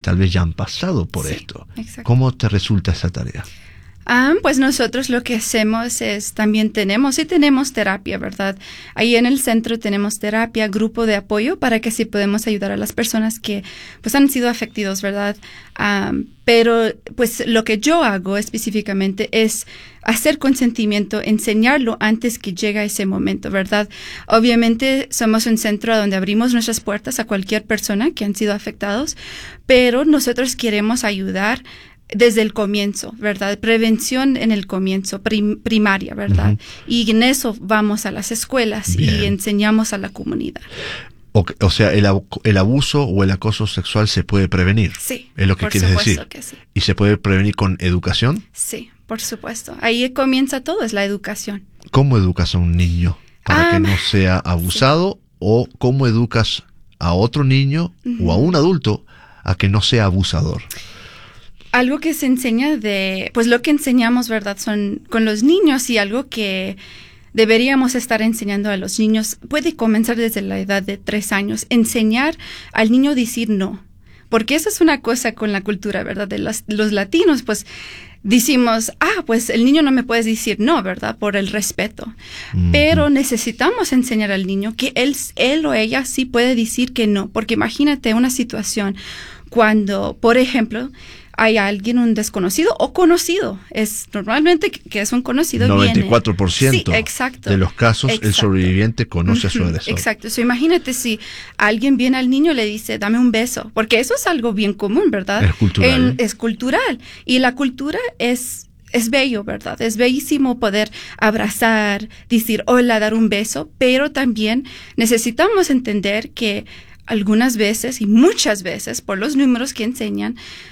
tal vez ya han pasado por esto. Exacto. ¿Cómo te resulta esa tarea? Pues nosotros lo que hacemos es, también tenemos terapia, ¿verdad? Ahí en el centro tenemos terapia, grupo de apoyo para que así podemos ayudar a las personas que pues han sido afectados, ¿verdad? Pero pues lo que yo hago específicamente es hacer consentimiento, enseñarlo antes que llegue ese momento, ¿verdad? Obviamente somos un centro donde abrimos nuestras puertas a cualquier persona que han sido afectados, pero nosotros queremos ayudar desde el comienzo, ¿verdad? Prevención en el comienzo, primaria, ¿verdad? Uh-huh. Y en eso vamos a las escuelas. Bien. Y enseñamos a la comunidad. O sea, el abuso o el acoso sexual se puede prevenir. Sí. Es lo que quieres decir. Que sí. ¿Y se puede prevenir con educación? Sí, por supuesto. Ahí comienza todo, es la educación. ¿Cómo educas a un niño para que no sea abusado? Sí. ¿O cómo educas a otro niño o a un adulto a que no sea abusador? Algo que se enseña pues lo que enseñamos, ¿verdad? Son con los niños, y algo que deberíamos estar enseñando a los niños puede comenzar desde la edad de 3 años. Enseñar al niño a decir no. Porque eso es una cosa con la cultura, ¿verdad? De los latinos, pues decimos, pues el niño no me puede decir no, ¿verdad? Por el respeto. Mm-hmm. Pero necesitamos enseñar al niño que él o ella sí puede decir que no. Porque imagínate una situación cuando, por ejemplo, hay alguien, un desconocido o conocido. Es normalmente que es un conocido. 94% sí, exacto, de los casos, exacto. El sobreviviente conoce a su agresor. Exacto. Imagínate si alguien viene al niño y le dice, dame un beso. Porque eso es algo bien común, ¿verdad? Es cultural. Es cultural. Y la cultura es bello, ¿verdad? Es bellísimo poder abrazar, decir hola, dar un beso. Pero también necesitamos entender que algunas veces y muchas veces, por los números que enseñan,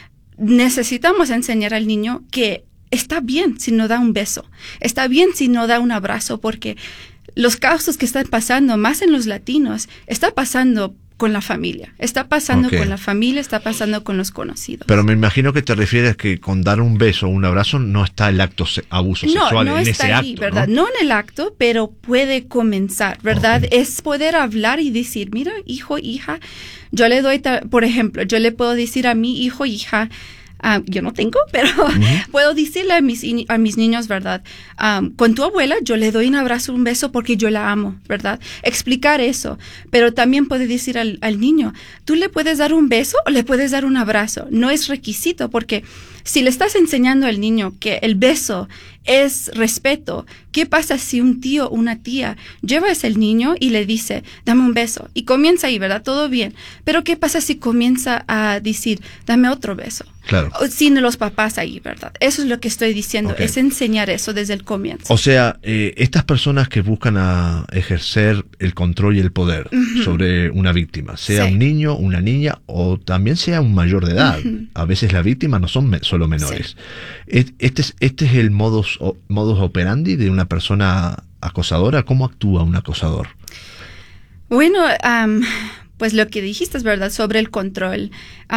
necesitamos enseñar al niño que está bien si no da un beso, está bien si no da un abrazo, porque los casos que están pasando, más en los latinos, está pasando con la familia, está pasando con la familia, está pasando con los conocidos. Pero me imagino que te refieres que con dar un beso o un abrazo no está el abuso sexual no en está ese ahí, acto, ¿verdad? No en el acto, pero puede comenzar, ¿verdad? Es poder hablar y decir, mira, hijo, hija, yo le doy, por ejemplo, yo le puedo decir a mi hijo, hija, yo no tengo, pero puedo decirle a mis niños, ¿verdad? Con tu abuela yo le doy un abrazo, un beso porque yo la amo, ¿verdad? Explicar eso. Pero también puede decir al niño, tú le puedes dar un beso o le puedes dar un abrazo. No es requisito, porque si le estás enseñando al niño que el beso es respeto, ¿qué pasa si un tío o una tía lleva a ese niño y le dice, dame un beso? Y comienza ahí, ¿verdad? Todo bien. Pero ¿qué pasa si comienza a decir, dame otro beso? Claro. Sin los papás ahí, ¿verdad? Eso es lo que estoy diciendo, es enseñar eso desde el comienzo. O sea, estas personas que buscan a ejercer el control y el poder sobre una víctima, sea un niño, una niña o también sea un mayor de edad. A veces la víctima no son solo menores. Sí. Este es el modus operandi de una persona acosadora. ¿Cómo actúa un acosador? Bueno, pues lo que dijiste es verdad sobre el control.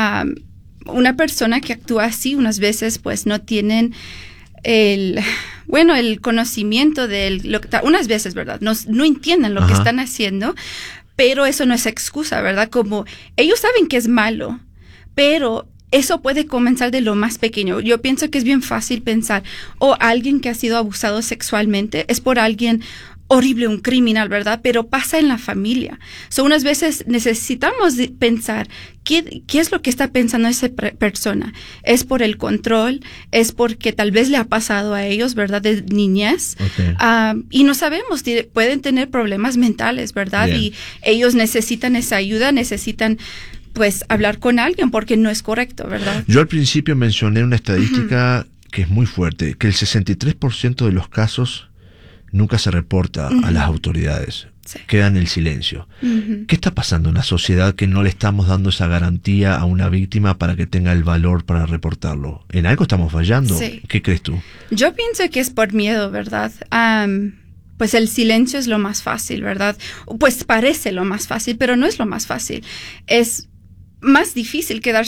Una persona que actúa así unas veces pues no tienen el conocimiento unas veces, ¿verdad? No entienden lo que están haciendo, pero eso no es excusa, ¿verdad? Como ellos saben que es malo, pero eso puede comenzar de lo más pequeño. Yo pienso que es bien fácil pensar, alguien que ha sido abusado sexualmente es por alguien horrible, un criminal, ¿verdad? Pero pasa en la familia. Unas veces necesitamos pensar ¿qué es lo que está pensando esa persona? ¿Es por el control? ¿Es porque tal vez le ha pasado a ellos, ¿verdad? De niñez. Okay. Y no sabemos, pueden tener problemas mentales, ¿verdad? Bien. Y ellos necesitan esa ayuda, necesitan pues hablar con alguien porque no es correcto, ¿verdad? Yo al principio mencioné una estadística que es muy fuerte, que el 63% de los casos nunca se reporta a las autoridades. Sí. Queda en el silencio. ¿Qué está pasando en la sociedad que no le estamos dando esa garantía a una víctima para que tenga el valor para reportarlo? ¿En algo estamos fallando? Sí. ¿Qué crees tú? Yo pienso que es por miedo, ¿verdad? Pues el silencio es lo más fácil, ¿verdad? Pues parece lo más fácil, pero no es lo más fácil. Es más difícil quedarse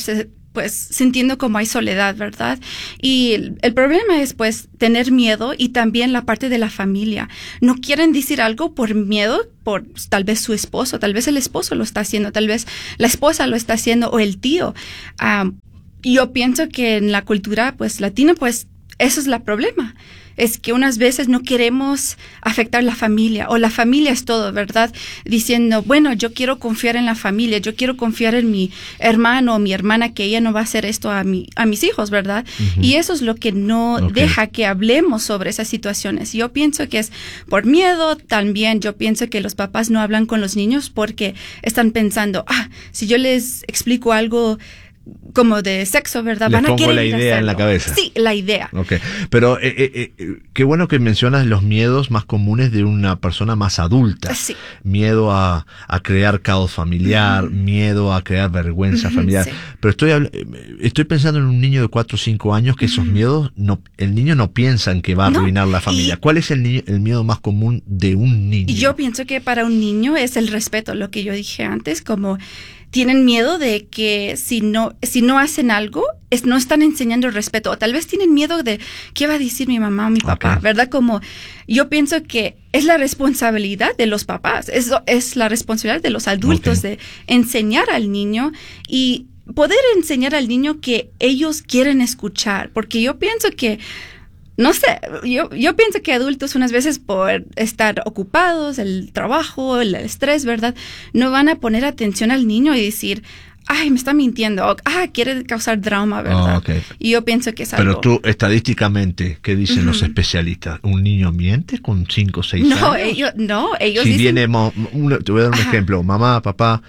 pues sintiendo como hay soledad, ¿verdad? Y el problema es pues tener miedo y también la parte de la familia. No quieren decir algo por miedo, por tal vez su esposo, tal vez el esposo lo está haciendo, tal vez la esposa lo está haciendo o el tío. Yo pienso que en la cultura pues latina pues eso es el problema. Es que unas veces no queremos afectar la familia o la familia es todo, ¿verdad? Diciendo, bueno, yo quiero confiar en la familia, yo quiero confiar en mi hermano o mi hermana que ella no va a hacer esto a mis hijos, ¿verdad? Uh-huh. Y eso es lo que no deja que hablemos sobre esas situaciones. Yo pienso que es por miedo también. Yo pienso que los papás no hablan con los niños porque están pensando, si yo les explico algo como de sexo, ¿verdad? Les pongo la idea en la cabeza. Sí, la idea. Okay. Pero qué bueno que mencionas los miedos más comunes de una persona más adulta. Sí. Miedo a crear caos familiar, miedo a crear vergüenza familiar. Sí. Pero estoy pensando en un niño de 4 o 5 años que esos miedos, el niño no piensa en que va a arruinar la familia. ¿Cuál es el miedo más común de un niño? Yo pienso que para un niño es el respeto, lo que yo dije antes, como tienen miedo de que si no hacen algo, no están enseñando el respeto. O tal vez tienen miedo de qué va a decir mi mamá o mi papá, ¿verdad? Como yo pienso que es la responsabilidad de los papás, es la responsabilidad de los adultos de enseñar al niño y poder enseñar al niño que ellos quieren escuchar. Porque yo pienso que no sé, yo pienso que adultos unas veces por estar ocupados, el trabajo, el estrés, ¿verdad? No van a poner atención al niño y decir, me está mintiendo, o, quiere causar drama, ¿verdad? Okay. Y yo pienso que es algo... Pero tú, estadísticamente, ¿qué dicen los especialistas? ¿Un niño miente con 5 o 6 años? Ellos si dicen... viene, te voy a dar un ejemplo, mamá, papá,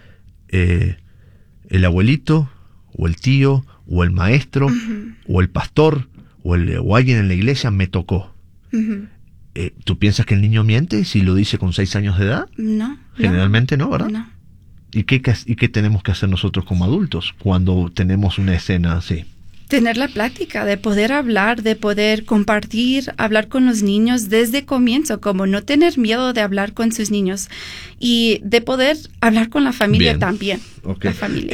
el abuelito, o el tío, o el maestro, o el pastor, o alguien en la iglesia me tocó. ¿Tú piensas que el niño miente si lo dice con 6 años de edad? No. Generalmente no, ¿verdad? No. ¿Y qué tenemos que hacer nosotros como adultos cuando tenemos una escena así? Tener la plática, de poder hablar, de poder compartir, hablar con los niños desde comienzo, como no tener miedo de hablar con sus niños y de poder hablar con la familia también. Okay. La familia.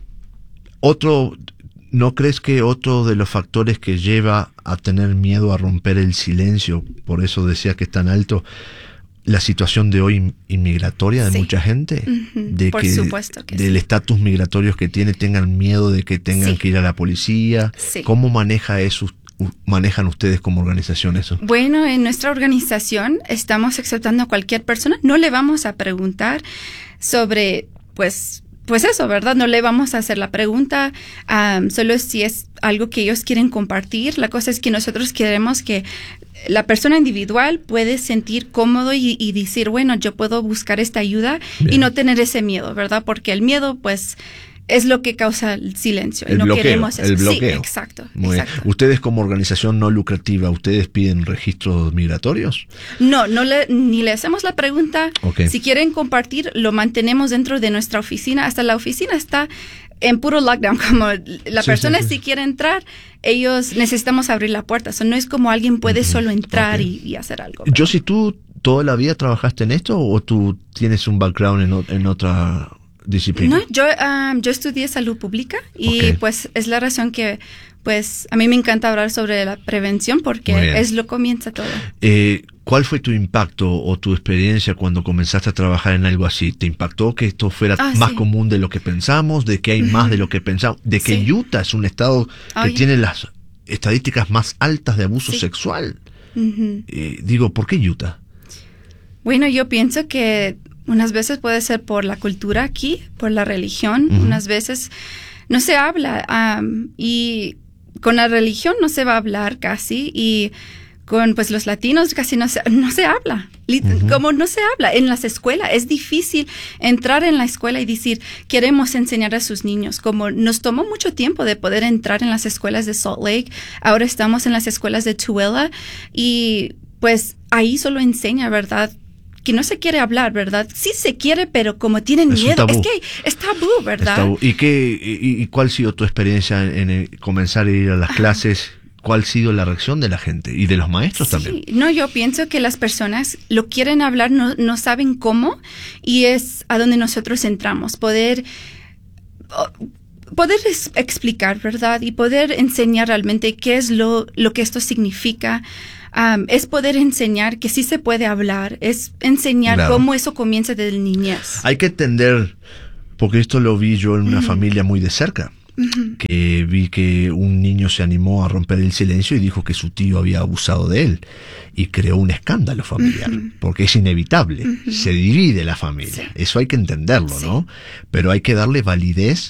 ¿No crees que otro de los factores que lleva a tener miedo a romper el silencio, por eso decía que es tan alto, la situación de hoy inmigratoria de mucha gente? Por supuesto que del estatus migratorio que tengan miedo de que tengan que ir a la policía. Sí. ¿Cómo manejan ustedes como organización eso? Bueno, en nuestra organización estamos aceptando a cualquier persona. No le vamos a preguntar sobre, pues eso, ¿verdad? No le vamos a hacer la pregunta, solo si es algo que ellos quieren compartir. La cosa es que nosotros queremos que la persona individual puede sentir cómodo y decir, bueno, yo puedo buscar esta ayuda y no tener ese miedo, ¿verdad? Porque el miedo, pues, es lo que causa el silencio. El bloqueo, queremos eso. El bloqueo. Sí, exacto. Muy bien. ¿Ustedes como organización no lucrativa, ustedes piden registros migratorios? No, ni le hacemos la pregunta. Okay. Si quieren compartir, lo mantenemos dentro de nuestra oficina. Hasta la oficina está en puro lockdown. Como la persona si quiere entrar, ellos necesitamos abrir la puerta. No es como alguien puede solo entrar y hacer algo. Yo, si tú toda la vida trabajaste en esto o tú tienes un background en otra disciplina? No, yo estudié salud pública y pues es la razón que pues a mí me encanta hablar sobre la prevención porque es lo que comienza todo. ¿Cuál fue tu impacto o tu experiencia cuando comenzaste a trabajar en algo así? ¿Te impactó que esto fuera más común de lo que pensamos, de que hay más de lo que pensamos, de que Utah es un estado que tiene las estadísticas más altas de abuso sexual? ¿Por qué Utah? Bueno, yo pienso que unas veces puede ser por la cultura aquí, por la religión. Unas veces no se habla y con la religión no se va a hablar casi y con pues los latinos casi no se habla. Como no se habla en las escuelas. Es difícil entrar en la escuela y decir, queremos enseñar a sus niños. Como nos tomó mucho tiempo de poder entrar en las escuelas de Salt Lake, ahora estamos en las escuelas de Tooele y pues ahí solo enseña, ¿verdad?, que no se quiere hablar, ¿verdad? Sí se quiere, pero como tienen miedo, es que es tabú, ¿verdad? Es tabú. ¿Y cuál ha sido tu experiencia en comenzar a ir a las clases? ¿Cuál ha sido la reacción de la gente y de los maestros también? No, yo pienso que las personas lo quieren hablar, no saben cómo, y es a donde nosotros entramos, poder poder explicar, ¿verdad? Y poder enseñar realmente qué es lo que esto significa. Es poder enseñar que sí se puede hablar, es enseñar cómo eso comienza desde niñez. Hay que entender, porque esto lo vi yo en una familia muy de cerca, que vi que un niño se animó a romper el silencio y dijo que su tío había abusado de él y creó un escándalo familiar, porque es inevitable, se divide la familia, sí. Eso hay que entenderlo, sí. ¿No? Pero hay que darle validez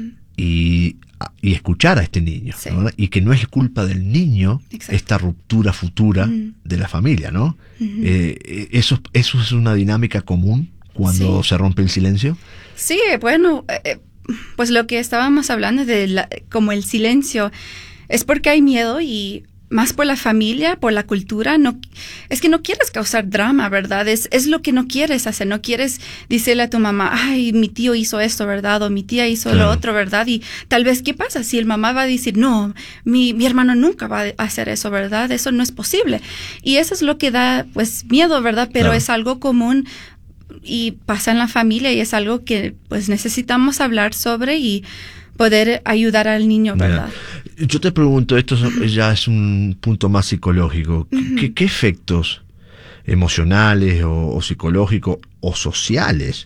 y escuchar a este niño, sí. ¿No? Y que no es culpa del niño. Exacto. Esta ruptura futura de la familia, ¿no? Eso es una dinámica común cuando se rompe el silencio. Sí, bueno, pues lo que estábamos hablando de como el silencio es porque hay miedo y más por la familia, por la cultura. No, es que no quieres causar drama, ¿verdad? Es lo que no quieres hacer. No quieres decirle a tu mamá, ay, mi tío hizo esto, ¿verdad? O mi tía hizo lo otro, ¿verdad? Y tal vez, ¿qué pasa si el mamá va a decir, no, mi hermano nunca va a hacer eso, ¿verdad? Eso no es posible. Y eso es lo que da, pues, miedo, ¿verdad? Pero es algo común y pasa en la familia y es algo que, pues, necesitamos hablar sobre y poder ayudar al niño, ¿verdad? Mira, yo te pregunto, esto ya es un punto más psicológico. ¿Qué efectos emocionales o psicológicos o sociales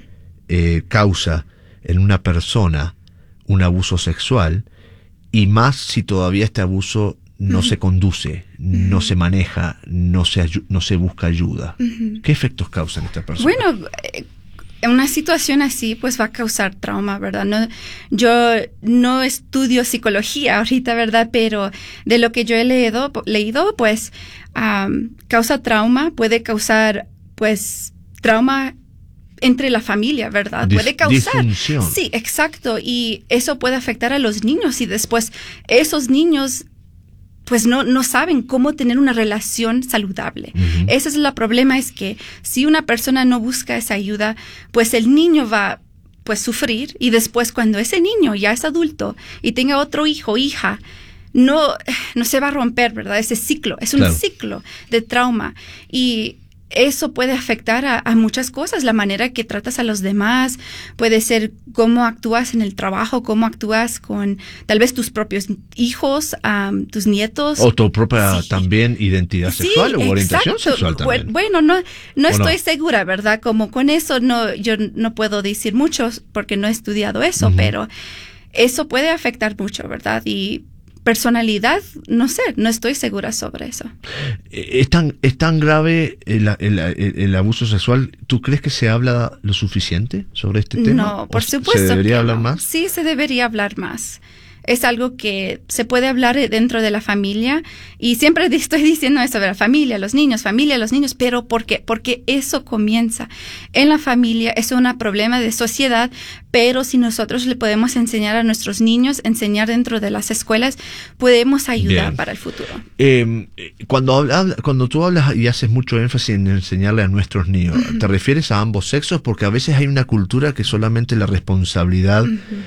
causa en una persona un abuso sexual? Y más si todavía este abuso no se conduce, no se maneja, no se busca ayuda. ¿Qué efectos causa en esta persona? Bueno, en una situación así, pues va a causar trauma, ¿verdad? No, yo no estudio psicología ahorita, ¿verdad? Pero de lo que yo he leído, pues, causa trauma, puede causar, pues, trauma entre la familia, ¿verdad? Puede causar. Disfunción. Sí, exacto. Y eso puede afectar a los niños y después esos niños pues no saben cómo tener una relación saludable. Ese es el problema, es que si una persona no busca esa ayuda, pues el niño va pues sufrir y después cuando ese niño ya es adulto y tenga otro hijo o hija, no se va a romper, ¿verdad? Ese ciclo, es un ciclo de trauma y eso puede afectar a muchas cosas, la manera que tratas a los demás, puede ser cómo actúas en el trabajo, cómo actúas con tal vez tus propios hijos, tus nietos. O tu propia también identidad sexual o orientación sexual también. Bueno, no estoy segura, ¿verdad? Como con eso yo no puedo decir mucho porque no he estudiado eso, pero eso puede afectar mucho, ¿verdad? Y personalidad, no sé, no estoy segura sobre eso. ¿Es tan grave el abuso sexual? ¿Tú crees que se habla lo suficiente sobre este tema? No, por supuesto. ¿Se debería hablar más? Sí, se debería hablar más. Es algo que se puede hablar dentro de la familia y siempre estoy diciendo eso de la familia, los niños, pero ¿por qué? Porque eso comienza en la familia, es un problema de sociedad, pero si nosotros le podemos enseñar a nuestros niños, enseñar dentro de las escuelas, podemos ayudar para el futuro. Cuando tú hablas y haces mucho énfasis en enseñarle a nuestros niños, ¿te refieres a ambos sexos? Porque a veces hay una cultura que solamente la responsabilidad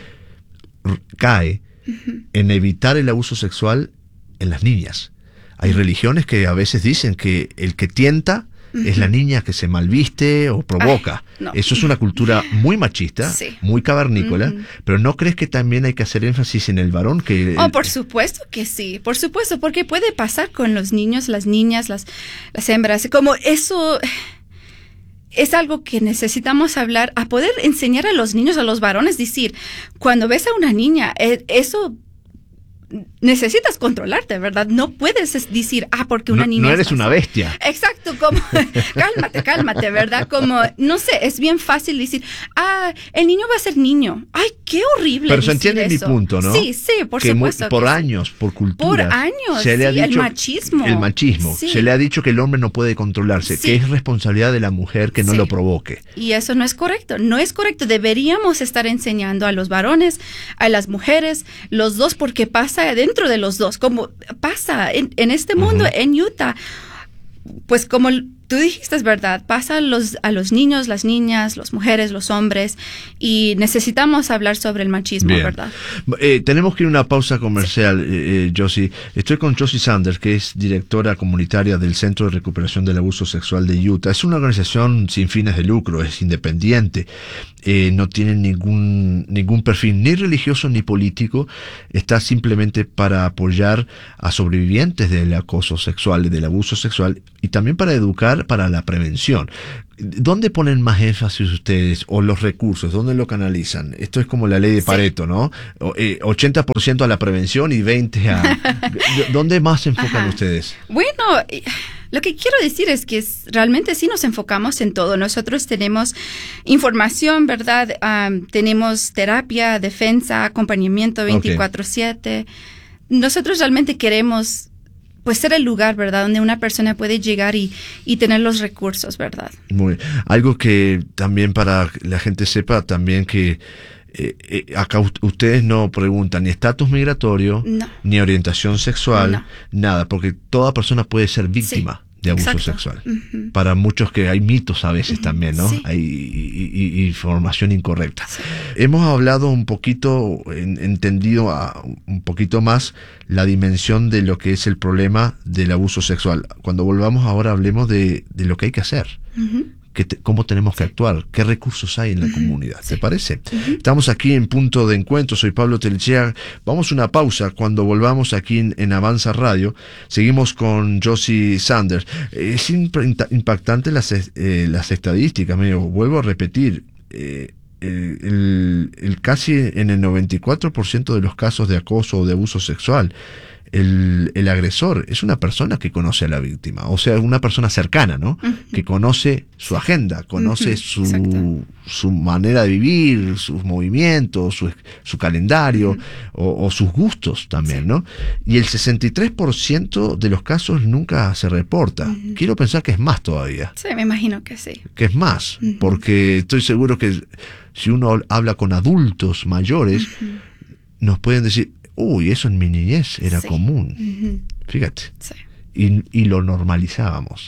cae en evitar el abuso sexual en las niñas. Hay religiones que a veces dicen que el que tienta es la niña que se malviste o provoca. No. Eso es una cultura muy machista, muy cavernícola, pero ¿no crees que también hay que hacer énfasis en el varón? Por supuesto que sí, por supuesto, porque puede pasar con los niños, las niñas, las hembras, como eso. Es algo que necesitamos hablar, a poder enseñar a los niños, a los varones, decir, cuando ves a una niña, eso necesitas controlarte, ¿verdad? No puedes decir, porque una niña... No eres una bestia. Exacto, como, cálmate, ¿verdad? Como, no sé, es bien fácil decir, el niño va a ser niño. Ay, qué horrible. Pero se entiende mi punto, ¿no? Sí, por supuesto. Por años, por cultura. Por años, se le ha dicho, el machismo. El machismo. Sí. Se le ha dicho que el hombre no puede controlarse, que es responsabilidad de la mujer que no lo provoque. Y eso no es correcto, Deberíamos estar enseñando a los varones, a las mujeres, los dos, porque pasa dentro de los dos, como pasa en este mundo, en Utah, pues como tú dijiste, es verdad, pasa a los niños, las niñas, las mujeres, los hombres, y necesitamos hablar sobre el machismo, ¿verdad? Tenemos que ir a una pausa comercial, Josie. Estoy con Josie Sanders, que es directora comunitaria del Centro de Recuperación del Abuso Sexual de Utah. Es una organización sin fines de lucro, es independiente. no tiene ningún perfil ni religioso ni político, está simplemente para apoyar a sobrevivientes del acoso sexual, del abuso sexual, y también para educar para la prevención. ¿Dónde ponen más énfasis ustedes o los recursos? ¿Dónde lo canalizan? Esto es como la ley de Pareto, ¿no? 80% a la prevención y 20% a... ¿Dónde más se enfocan ustedes? Bueno, lo que quiero decir es que realmente sí nos enfocamos en todo. Nosotros tenemos información, ¿verdad? Tenemos terapia, defensa, acompañamiento 24/7. Nosotros realmente queremos pues ser el lugar, ¿verdad? Donde una persona puede llegar y tener los recursos, ¿verdad? Muy bien. Algo que también para la gente sepa también que acá ustedes no preguntan ni estatus migratorio, ni orientación sexual, nada, porque toda persona puede ser víctima de abuso sexual. Para muchos que hay mitos a veces también, ¿no? Hay información incorrecta. Hemos hablado un poquito, entendido un poquito más la dimensión de lo que es el problema del abuso sexual. Cuando volvamos ahora hablemos de lo que hay que hacer. Cómo tenemos que actuar, qué recursos hay en la comunidad, ¿te parece? Estamos aquí en Punto de Encuentro, soy Pablo Telechea. Vamos a una pausa. Cuando volvamos aquí en Avanza Radio, seguimos con Josie Sanders. Es impactante las estadísticas, vuelvo a repetir, casi en el 94% de los casos de acoso o de abuso sexual, el agresor es una persona que conoce a la víctima, o sea, una persona cercana, ¿no? Que conoce su agenda, conoce su manera de vivir, sus movimientos, su calendario o sus gustos también, ¿no? Y el 63% de los casos nunca se reporta. Quiero pensar que es más todavía. Sí, me imagino que sí. Que es más, porque estoy seguro que si uno habla con adultos mayores, nos pueden decir, uy, eso en mi niñez era común. Fíjate. Y lo normalizábamos.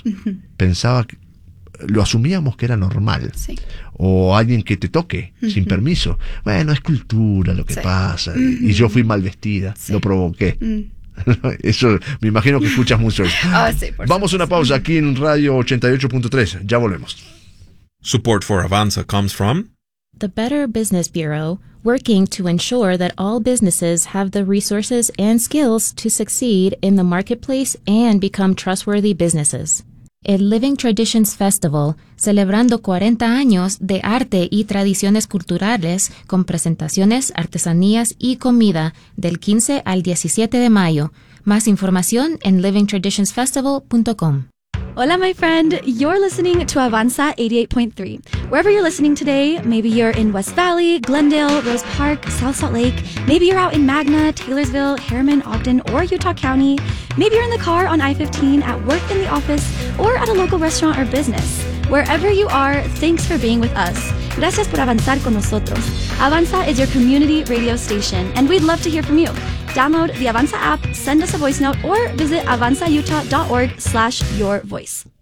Lo asumíamos que era normal. O alguien que te toque sin permiso. Bueno, es cultura lo que pasa. Y yo fui mal vestida, lo provoqué. Eso, me imagino que escuchas mucho eso. Vamos a una pausa aquí en Radio 88.3. Ya volvemos. Support for Avanza comes from the Better Business Bureau, working to ensure that all businesses have the resources and skills to succeed in the marketplace and become trustworthy businesses. El Living Traditions Festival, celebrando 40 años de arte y tradiciones culturales con presentaciones, artesanías y comida del 15 al 17 de mayo. Más información en livingtraditionsfestival.com. Hola, my friend. You're listening to Avanza 88.3. Wherever you're listening today, maybe you're in West Valley, Glendale, Rose Park, South Salt Lake. Maybe you're out in Magna, Taylorsville, Harriman, Ogden, or Utah County. Maybe you're in the car on I-15, at work in the office, or at a local restaurant or business. Wherever you are, thanks for being with us. Gracias por avanzar con nosotros. Avanza is your community radio station, and we'd love to hear from you. Download the Avanza app, send us a voice note, or visit avanzautah.org/yourvoice.